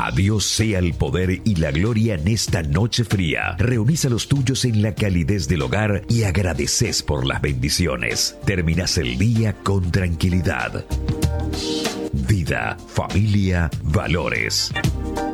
A Dios sea el poder y la gloria en esta noche fría. Reunís a los tuyos en la calidez del hogar y agradeces por las bendiciones. Terminás el día con tranquilidad. Vida, familia, valores.